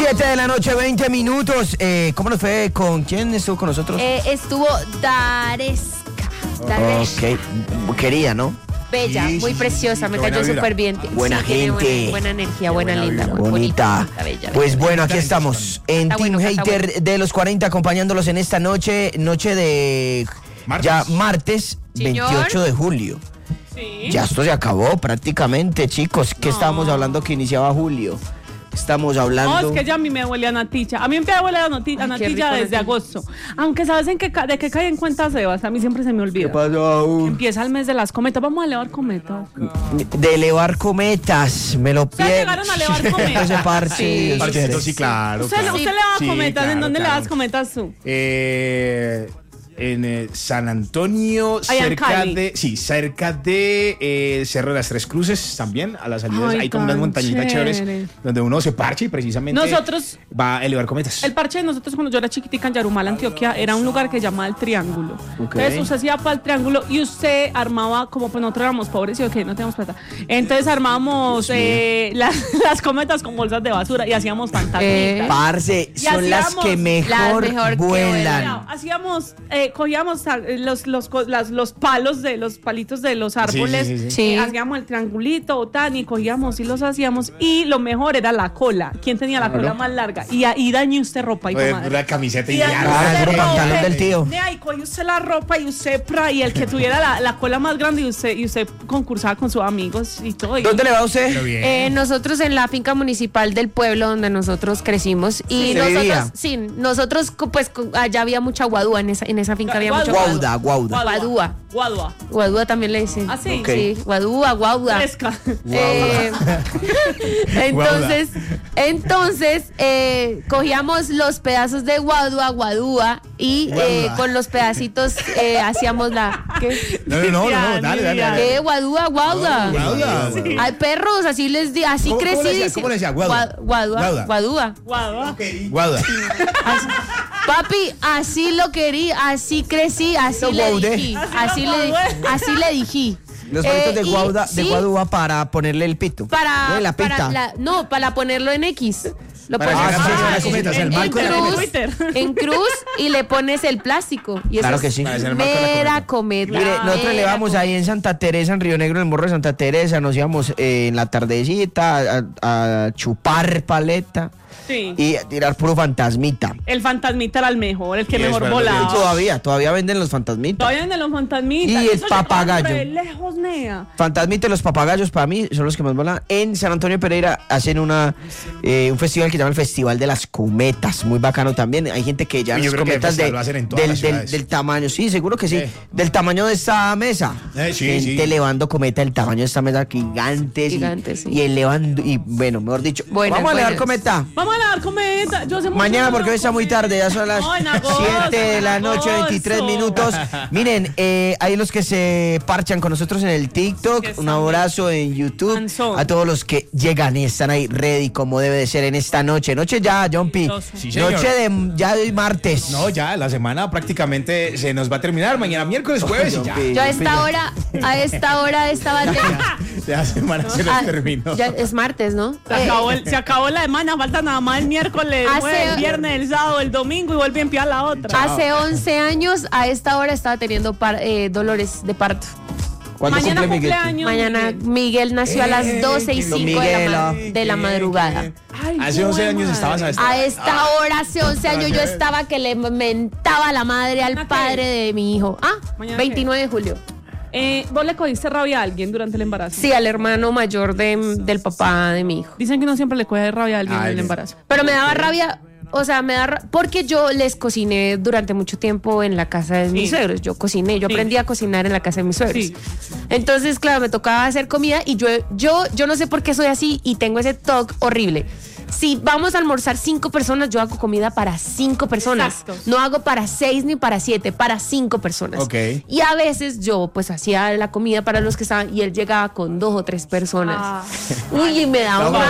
7 de la noche, 20 minutos. ¿Cómo nos fue? ¿Con quién estuvo con nosotros? Estuvo Daresca. Ok, querida, ¿no? Bella, Sí, muy sí, preciosa, sí, me buena cayó vibra. súper bien. Buena Sí, tiene gente. buena energía, buena linda, muy Bonita. bella, Pues bella. bueno, aquí estamos en Canta Team bueno, canta Hater de los 40, acompañándolos en esta noche de Martes. ya martes Señor. 28 de julio. Sí. Ya esto se acabó prácticamente, chicos. ¿Qué estábamos hablando que iniciaba julio? Estamos hablando... No, es que ya a mí me huele a natilla. A mí me huele a natilla Ay, qué rico desde natilla. agosto. Aunque sabes de qué cae en cuenta Sebas, a mí siempre se me olvida. pasó? Empieza el mes de las cometas. Vamos a elevar cometas. De elevar cometas, me lo ¿Ustedes pierdo. llegaron a elevar cometas? Ese parche. Sí. Dios Parchecito, quiere. sí, claro. ¿Usted, claro. usted le da Sí, cometas? ¿En claro, dónde le claro. das cometas tú? En San Antonio, Allá en cerca Cali. de Cerro de las Tres Cruces también, a las salidas Ay, hay como unas tan montañitas chévere. chéveres donde uno se parche y precisamente Nosotros- va a elevar cometas. El parche de nosotros cuando yo era chiquitica en Yarumal, Antioquia, era un lugar que llamaba El Triángulo. Entonces usted se iba para El Triángulo y usted armaba, como pues nosotros éramos pobres y ok, no teníamos plata. Entonces armábamos las cometas con bolsas de basura y hacíamos fantasmitas. Parce, Y son las hacíamos que mejor mejor que vuelan. Hacíamos, cogíamos los palos de los palitos de los árboles, sí, sí. Sí. hacíamos el triangulito, tan, y cogíamos y los hacíamos. Y lo mejor era la cola. ¿Quién tenía la cola más larga? Y ahí dañó usted ropa y Una camiseta y Y ya. Ah, usted puro pantalón del tío. Y cogió usted la ropa y usted y el que tuviera la cola más grande y usted concursaba con sus amigos y todo. ¿Dónde le va Pero usted? bien. Nosotros en la finca municipal del pueblo donde nosotros crecimos y ¿Se vivía? nosotros, sí, nosotros pues allá había mucha guadúa, en esa finca había mucha Guauda, guauda. Guadúa. Guadua. Guadúa también le dicen. ¿Ah, sí? Ok. Sí, guadúa, guauda. Fresca. Eh, entonces cogíamos los pedazos de guadúa y con los pedacitos hacíamos la ¿qué? No, dale. Guadúa. Guauda. Hay perros, así así ¿Cómo crecí. le decía? dice. ¿Cómo le decía? Guadua. Guadúa. Guadua. Guauda. Papi, así lo querí, así crecí, así Lo le guaudé. dije. Así le dije. Los palitos de y guauda, sí, de guadúa para ponerle el pito. La pita. para ponerlo en X. Lo Para pones hacer las las cometas, el marco de la cruz, Twitter. en cruz y le pones el plástico. Y eso Claro es que sí. Para hacer el marco de la mera cometa. Mire, nosotros le Mera vamos ahí en Santa Teresa, en Río Negro, en el Morro de Santa Teresa. Nos íbamos en la tardecita a chupar paleta Sí. y a tirar puro fantasmita. El fantasmita era el mejor, el que Y mejor espera, Y volaba. todavía venden los fantasmitas. Todavía venden los fantasmitas. Y el Eso llegaba papagayo. re lejos, nea. Fantasmita y los papagayos para mí son los que más volan. En San Antonio Pereira hacen un festival que se llama el Festival de las Cometas, muy bacano también. Hay gente que ya Y yo las creo que el cometas festival lo hacen en todas las ciudades. del tamaño, sí, seguro que sí, Sí. del tamaño de esta mesa. Sí, gente sí. elevando cometa del tamaño de esta mesa, gigantes, Gigantes, sí. y elevando, y bueno, mejor dicho, Buenas, vamos a elevar buenas. cometa. Vamos a dar cometa. Yo hace mucho Mañana, que no porque hoy está muy cometa. tarde, ya son las No, en agosto, 7 de la en noche, 23 agosto. minutos. Miren, hay los que se parchan con nosotros en el TikTok, Que un están abrazo en YouTube, Canzón. a todos los que llegan y están ahí ready como debe de ser en esta noche. Noche ya, Jumpy, Sí, señor. noche ya de martes. No, ya la semana prácticamente se nos va a terminar. Mañana miércoles, jueves y ya. Jumpy, Yo a Jumpy, esta hora estaba La semana se nos terminó. ya es martes, ¿no? Se acabó la semana, falta nada más el miércoles, el Hace- jueves, el viernes, el sábado, el domingo y vuelve a empiar la otra. Hace 11 años a esta hora estaba teniendo dolores de parto. ¿Cuándo Mañana cumple Miguel? cumpleaños. Mañana Miguel nació a las 12 y 5 de la madrugada. Ay, Hace 11 años madre. estabas a esta. A esta hora, hace 11 años, yo estaba que le mentaba la madre al ¿Mañana qué? padre de mi hijo. ¿Mañana 29 de julio. ¿Vos le cogiste rabia a alguien durante el embarazo? Sí, al hermano mayor del papá de mi hijo. Dicen que uno siempre le coge rabia a alguien en el embarazo. Pero me daba rabia, o sea, porque yo les cociné durante mucho tiempo en la casa de mis suegros. Yo cociné, yo Sí. aprendí a cocinar en la casa de mis suegros. Sí. Entonces, claro, me tocaba hacer comida y yo no sé por qué soy así y tengo ese toque horrible. Si vamos a almorzar 5 personas, yo hago comida para 5 personas. Exacto. No hago para 6 ni para 7, para 5 personas. Ok. Y a veces yo pues hacía la comida para los que estaban y él llegaba con 2 o 3 personas. Ah. Uy, y me daba una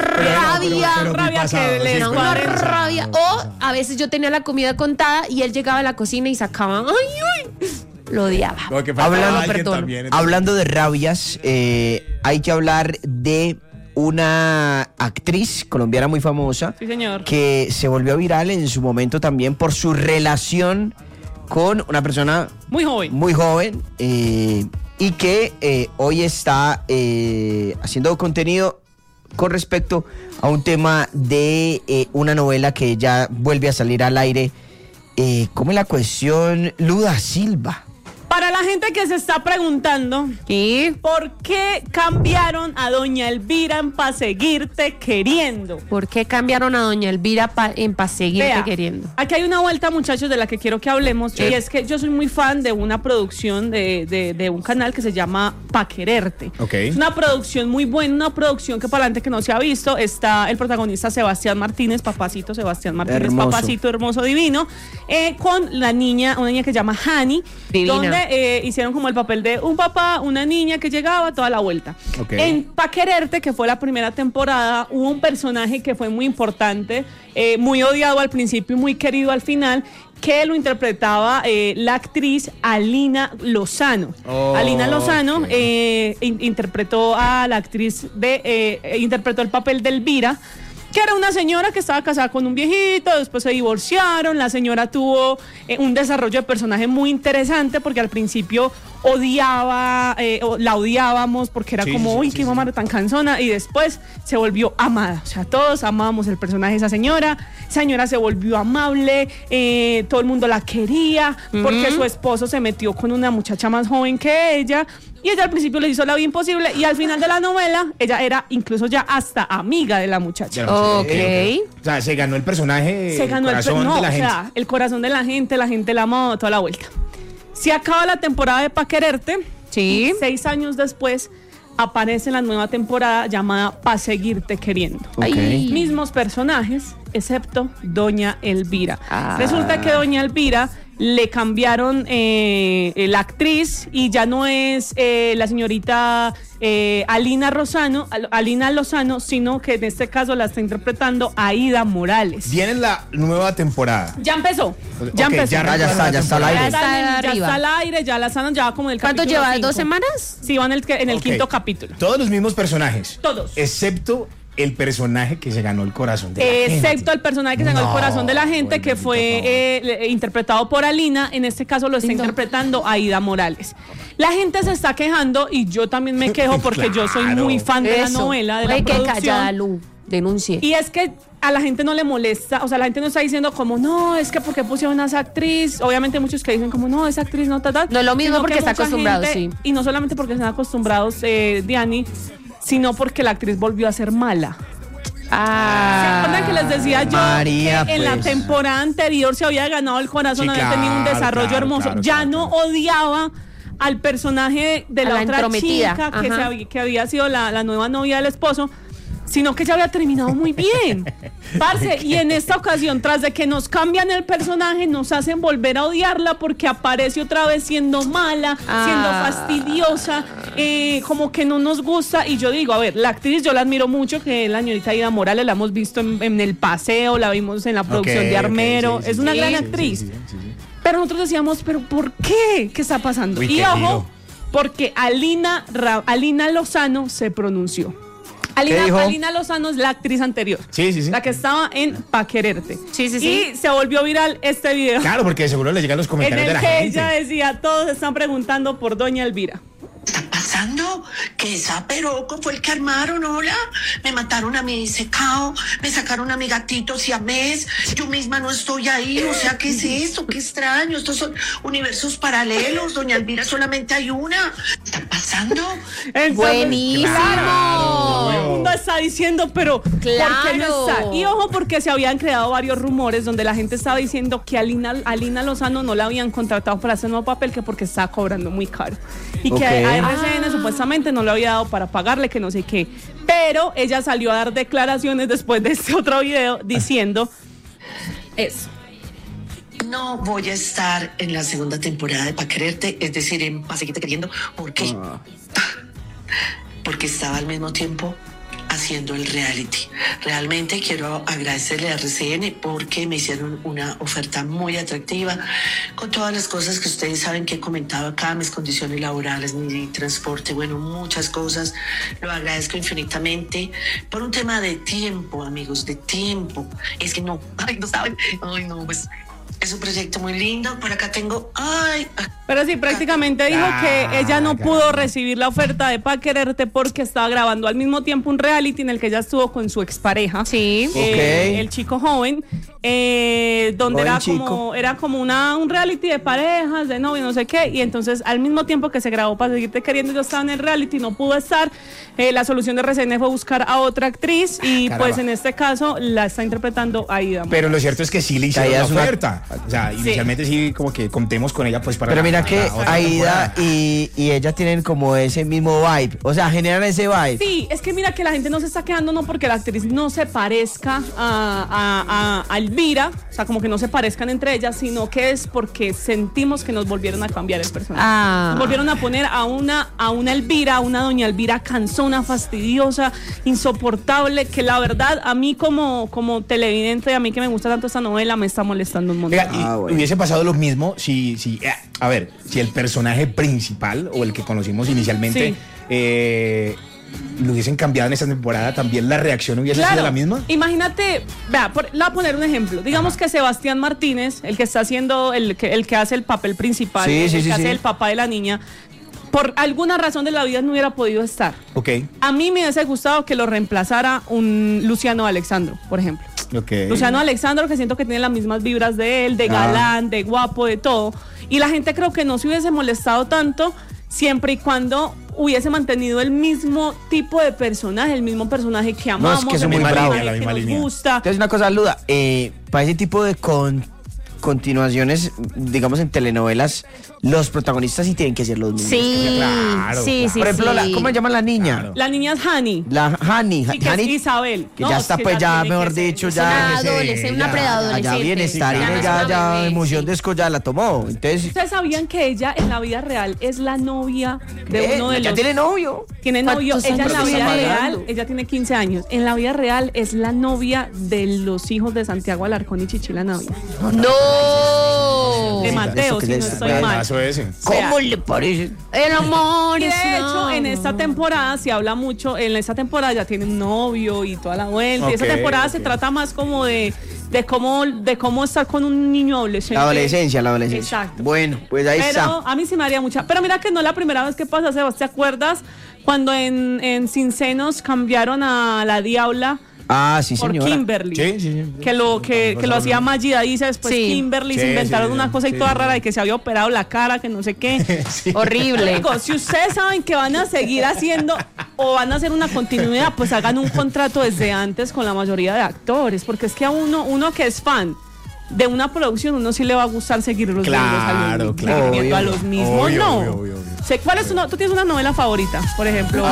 rabia. pero rabia pasado, que le sí. Me daba una rabia. O a veces yo tenía la comida contada y él llegaba a la cocina y sacaba. ¡Ay! Lo odiaba. Como que faltaba Hablando- alguien perdón. también, entonces. Hablando de rabias, hay que hablar de una actriz colombiana muy famosa. Sí, señor. Que se volvió viral en su momento también por su relación con una persona Muy joven. muy joven y que hoy está haciendo contenido con respecto a un tema de una novela que ya vuelve a salir al aire. ¿Cómo es la cuestión? Luda Silva. Para la gente que se está preguntando, ¿Y ¿por qué cambiaron a Doña Elvira en Pa' Seguirte Queriendo? por qué cambiaron a Doña Elvira en Pa' Seguirte Vea, Queriendo? aquí hay una vuelta, muchachos, de la que quiero que hablemos. Sí. Y es que yo soy muy fan de una producción de un canal que se llama Pa' Quererte. Ok. Es una producción muy buena, una producción que para la gente que no se ha visto, está el protagonista Sebastián Martínez, papacito Sebastián Martínez, Hermoso. papacito hermoso, divino, con la niña, una niña que se llama Hani, Divina. donde hicieron como el papel de un papá, una niña que llegaba toda la vuelta. Ok. En Pa' Quererte, que fue la primera temporada, hubo un personaje que fue muy importante, muy odiado al principio y muy querido al final, que lo interpretaba la actriz Alina Lozano. Oh, Alina Lozano ok. interpretó a la actriz interpretó el papel de Elvira, que era una señora que estaba casada con un viejito, después se divorciaron, la señora tuvo un desarrollo de personaje muy interesante porque al principio la odiábamos porque era Sí, como, sí, uy, sí, qué sí. mamá tan cansona, y después se volvió amada, o sea, todos amábamos el personaje de esa señora se volvió amable, todo el mundo la quería porque su esposo se metió con una muchacha más joven que ella, y ella al principio le hizo la vida imposible, y al final de la novela, ella era incluso ya hasta amiga de la muchacha. Ya no Ok. sé. O sea, se ganó el personaje, Se ganó el corazón no, de la gente. O sea, el corazón de la gente la amaba toda la vuelta. Se acaba la temporada de Pa' Quererte. Sí. Y 6 años después aparece la nueva temporada llamada Pa' Seguirte Queriendo. Ay. Mismos personajes, excepto Doña Elvira. Ah. Resulta que Doña Elvira le cambiaron la actriz y ya no es la señorita Alina Lozano, sino que en este caso la está interpretando Aida Morales. Viene la nueva temporada. Ya empezó. Ya Ok, empezó. ya Ya está al aire. Ya está arriba. al aire, ya la están, ya va como en el ¿Cuánto capítulo lleva? 5. ¿2 semanas? Sí, van en el Ok. quinto capítulo. Todos los mismos personajes. Todos. Excepto el personaje que se ganó el corazón de la gente. Excepto el personaje que se ganó el corazón de la gente, que bendito fue interpretado por Alina. En este caso lo está Lindo. interpretando Aida Morales. La gente se está quejando y yo también me quejo porque yo soy muy fan de la Eso. novela, de la Ay, qué producción. callada, Lu. Denuncie. Y es que a la gente no le molesta, o sea, la gente no está diciendo como, no, es que porque pusieron a esa actriz. Obviamente muchos que dicen como, no, esa actriz no, tal. No es lo mismo Sino porque que está mucha acostumbrado, gente- sí. Y no solamente porque están acostumbrados, Diani, sino porque la actriz volvió a ser mala. ¿Se acuerdan que les decía yo María, que en la pues. temporada anterior se había ganado el corazón, Sí, había tenido un claro, desarrollo claro, hermoso? claro, Ya claro, no claro. odiaba al personaje de A la la otra entrometida, chica ajá. que había sido la nueva novia del esposo, sino que ya había terminado muy bien. Parce, y en esta ocasión, tras de que nos cambian el personaje, nos hacen volver a odiarla porque aparece otra vez siendo mala, siendo fastidiosa, como que no nos gusta. Y yo digo, a ver, la actriz yo la admiro mucho, que es la señorita Aida Morales, la hemos visto en El Paseo, la vimos en la producción de Ok, Armero, sí, sí, es una sí, gran sí, actriz. sí, sí, sí. Pero nosotros decíamos, ¿pero por qué? ¿Qué está pasando? Uy, Y qué ojo, giro. porque Alina Lozano se pronunció. ¿Qué dijo? Alina Lozano es la actriz anterior. Sí, sí, sí. La que estaba en Pa' Quererte. Sí, sí, sí. Y se volvió viral este video. Claro, porque seguro le llegan los En comentarios de el la que gente. ella decía, todos están preguntando por Doña Elvira. está pasando? Que esa peroco fue el que armaron, hola. Me mataron a mi secao, me sacaron a mi gatito siamés, yo misma no estoy ahí, o sea, ¿qué es esto? Qué extraño, estos son universos paralelos, doña Elvira solamente hay una. ¿Está pasando? Entonces, Buenísimo. Todo el mundo está diciendo, pero ¿por qué no Claro. está? Y ojo, porque se habían creado varios rumores donde la gente estaba diciendo que Alina Lozano no la habían contratado para hacer nuevo papel, que porque estaba cobrando muy caro. Y que Ok. a RCN supuestamente no lo había dado para pagarle, que no sé qué. Pero ella salió a dar declaraciones después de este otro video diciendo eso. No voy a estar en la segunda temporada de Pa' Quererte, es decir, en Pa' Seguirte Queriendo. ¿Por qué? Porque estaba al mismo tiempo haciendo el reality. Realmente quiero agradecerle a RCN porque me hicieron una oferta muy atractiva con todas las cosas que ustedes saben que he comentado acá, mis condiciones laborales, mi transporte, bueno, muchas cosas. Lo agradezco infinitamente por un tema de tiempo, amigos, de tiempo. Es que no saben, pues es un proyecto muy lindo. Por acá tengo, Pero sí, prácticamente dijo que ella no pudo recibir la oferta de Pa' Quererte porque estaba grabando al mismo tiempo un reality en el que ella estuvo con su expareja. Sí. El chico joven, donde Joven era como un reality de parejas, de novio, no sé qué. Y entonces, al mismo tiempo que se grabó Para Seguirte Queriendo, yo estaba en el reality, no pudo estar. La solución de RCN fue buscar a otra actriz y pues en este caso la está interpretando Aida. Pero lo cierto es que sí le hicieron la es una- oferta. O sea, inicialmente sí como que contemos con ella pues para Pero mira la que otra Aida temporada. y ella tienen como ese mismo vibe. O sea, generan ese vibe. Sí, es que mira que la gente no se está quedando no porque la actriz no se parezca a Elvira, o sea, como que no se parezcan entre ellas, sino que es porque sentimos que nos volvieron a cambiar el personaje. Nos volvieron a poner a una Elvira, a una doña Elvira cansona, fastidiosa, insoportable, que la verdad a mí como televidente, a mí que me gusta tanto esta novela, me está molestando un montón. Oiga, y bueno. hubiese pasado lo mismo si el personaje principal o el que conocimos inicialmente lo hubiesen cambiado en esta temporada, también la reacción hubiese sido la misma. Imagínate, vea, le voy a poner un ejemplo. Digamos que Sebastián Martínez, el que está haciendo, el que hace el papel principal, Sí, sí, el sí, que hace sí. el papá de la niña, por alguna razón de la vida no hubiera podido estar. Ok. A mí me hubiese gustado que lo reemplazara un Luciano Alexandro, por ejemplo. Okay. Luciano Alexandro, que siento que tiene las mismas vibras de él, de galán, de guapo, de todo. Y la gente creo que no se hubiese molestado tanto siempre y cuando hubiese mantenido el mismo tipo de personaje, el mismo personaje que amamos, es que son el muy mismo bravos. personaje La que misma nos línea. gusta. Entonces, una cosa, Luda, para ese tipo de continuaciones, digamos en telenovelas, los protagonistas sí tienen que ser los mismos. Sí, Claro, sí, claro. sí. Por ejemplo, sí. ¿cómo se llama la niña? Claro. La niña es Hani. La Hani. Sí, que es Isabel. Que ya está, pues ya, tiene mejor que ser. dicho, Es ya. una adolescente, una preadolescente. Allá bienestar, Sí, y claro. ya, Es una bebé, emoción sí. descollada la tomó. Entonces, ¿Ustedes sabían que ella en la vida real es la novia de uno de ya los... tiene novio. Tiene novio, ¿Cuántos ella en la años vida estamos real, hablando? ella tiene 15 años. En la vida real es la novia de los hijos de Santiago Alarcón y Chichila Navia. ¡No! De Mateo, ¿eso si qué no es? estoy Bueno, mal. Eso ese. ¿Cómo le parece? El amor Y de es hecho, una- en esta temporada se habla mucho, en esta temporada ya tiene un novio y toda la vuelta. Y esa Ok, temporada ok. se trata más como de cómo estar con un niño adolescente. La adolescencia. Exacto. Bueno, pues ahí Pero está. a mí sí me haría mucha. Pero mira que no es la primera vez que pasa, Sebas. ¿Te acuerdas cuando en Sin Senos cambiaron a la Diabla Ah, sí, por señora. Kimberly? Sí. Que lo hacía Magida, dice después Sí. Kimberly, se Sí, inventaron sí, una cosa y sí, toda sí. rara de que se había operado la cara, que no sé qué. Horrible. Digo, si ustedes saben que van a seguir haciendo o van a hacer una continuidad, pues hagan un contrato desde antes con la mayoría de actores, porque es que a uno que es fan de una producción, uno sí le va a gustar seguir los Claro, claro. seguir viendo a Obvio. los mismos, Obvio, no. obvio. ¿Cuál es tú tienes una novela favorita, por ejemplo?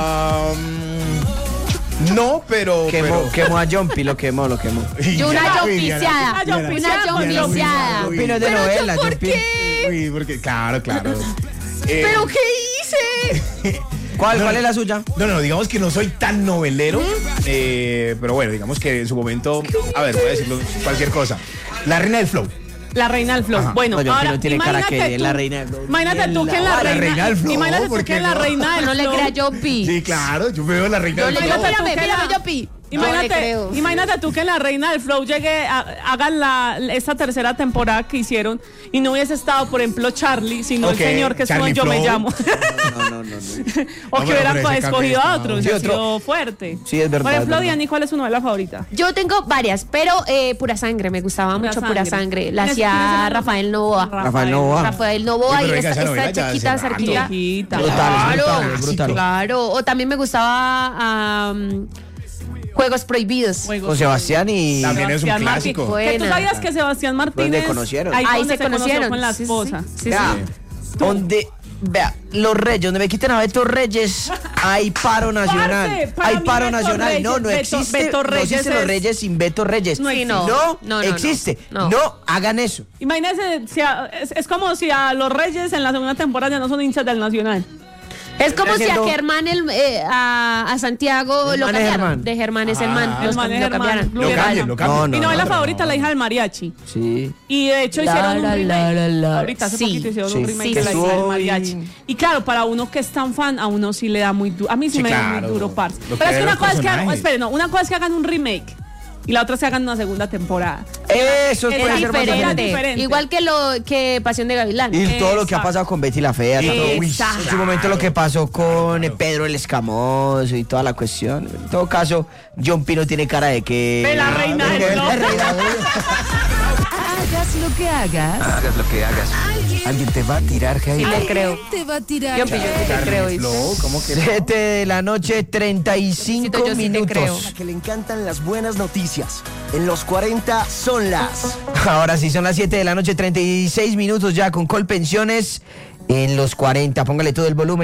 No, pero... Quemó a Jumpy, lo quemó. Yo una yompiciada. Una yompiciada. ¿Qué opinas de Pero novela, yo, ¿por Jumpy? qué? Uy, porque, claro. ¿Pero qué hice? ¿Cuál es la suya? No, digamos que no soy tan novelero, pero bueno, digamos que en su momento, a ver, voy a decirlo cualquier cosa. La Reina del Flow. La Reina del Flow. Ajá. Bueno, Oye, ahora no tiene cara que imagínate es la Reina del Flow. Imagínate tú que en La Reina del Flow, Imagínate tú ¿por que qué en la no? Reina del No le Flow. crea Yopi. Sí, claro, yo veo la Reina No del le Flow. Imagínate tú que mírame, la- Yopi. No le creo. Imagínate tú que en la Reina del Flow hagan esta tercera temporada que hicieron y no hubiese estado, por ejemplo, Charlie, sino Ok, el señor que estuvo en Charlie Yo Me Flow. llamo. No. O No, que pero hubieran ese escogido cambio a está- otro. Sí, Ha otro. sido fuerte. Sí, es verdad, Por ejemplo, es verdad. Diani, ¿cuál es su novela favorita? Yo tengo varias, pero Pura Sangre, me gustaba Pura mucho Pura Sangre. Sangre. La ¿Quién es el hacía nombre? Rafael Novoa. Rafael Novoa. Rafael Novoa Sí, pero y oiga, esa novela esta ya chiquita hace rato. cerquita. Chiquita. Brutal, es brutal. Claro. O también me gustaba Juegos Prohibidos. Con Sebastián y... También es un Sebastián clásico. Martínez. Que tú Buena. sabías que Sebastián Martínez ¿Dónde conocieron? Ahí, Ahí donde se se conoció conocieron. con la Sí, sí, esposa. sí, Vea, sí. donde... Vea, los Reyes, donde me quiten a Beto Reyes, hay paro nacional. Parce, para Hay mí paro Beto nacional. Reyes, No Beto- existe. Beto No Reyes existen los es- Reyes sin Beto Reyes. No existe. No, No, existe. no. No hagan eso. Imagínense, es como si a los Reyes en la segunda temporada ya no son hinchas del Nacional. Es como si a haciendo- Germán, a Santiago El lo man es cambiaron. Germán. De Germán es el man. el man es Lo Germán. cambiaron. Lo cambien, lo cambien. Mi novela no, favorita, La hija del mariachi. Sí. Y de hecho hicieron un remake. Ahorita hace Sí, poquito hicieron un sí. remake Sí, de La sí, hija del sí. mariachi. Y claro, para uno que es tan fan, a uno sí le da muy duro. A mí sí, Sí, me da claro. muy duro, parce. Lo Pero que es que ven una los cosa es que hagan, personajes. esperen, no, una cosa es que hagan un remake y la otra es que hagan una segunda temporada. Eso Es puede ser más diferente. diferente. Igual que Pasión de Gavilán. Y todo lo que ha Exacto. pasado con Betty la Fea, todo, uy, Exacto. en su momento lo que pasó con Pedro el Escamoso y toda la cuestión. En todo caso, John Pino tiene cara de que... De la reina del de la flow. reina. Hagas lo que hagas, Hagas lo que hagas. Alguien te va a tirar hate. Sí le creo. te va a tirar. Yo sí le creo. ¿viste? Flow, ¿cómo que no? 7 de la noche, 35 Yo sí te creo. minutos. Que le encantan las buenas noticias. En los 40 son las. Ahora sí, son las 7 de la noche, 36 minutos ya con Colpensiones en los 40. Póngale todo el volumen.